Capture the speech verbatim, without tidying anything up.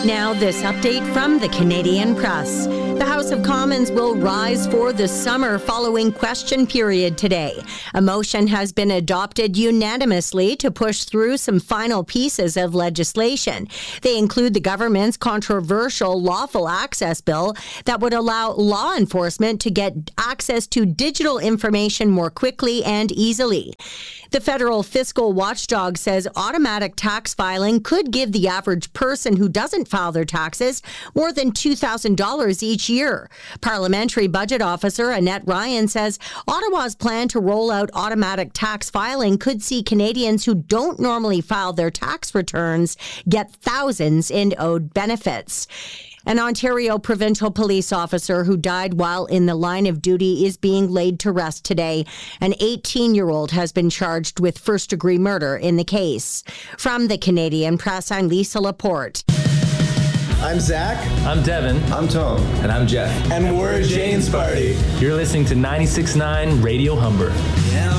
Now, this update from the Canadian Press. The House of Commons will rise for the summer following question period today. A motion has been adopted unanimously to push through some final pieces of legislation. They include the government's controversial lawful access bill that would allow law enforcement to get access to digital information more quickly and easily. The federal fiscal watchdog says automatic tax filing could give the average person who doesn't file their taxes more than two thousand dollars each year. Parliamentary Budget Officer Annette Ryan says Ottawa's plan to roll out automatic tax filing could see Canadians who don't normally file their tax returns get thousands in owed benefits. An Ontario provincial police officer who died while in the line of duty is being laid to rest today. An eighteen-year-old has been charged with first-degree murder in the case. From the Canadian Press, I'm Lisa Laporte. I'm Zach. I'm Devin. I'm Tom. And I'm Jeff. And we're Jane's Party. You're listening to ninety-six point nine Radio Humber. Yeah.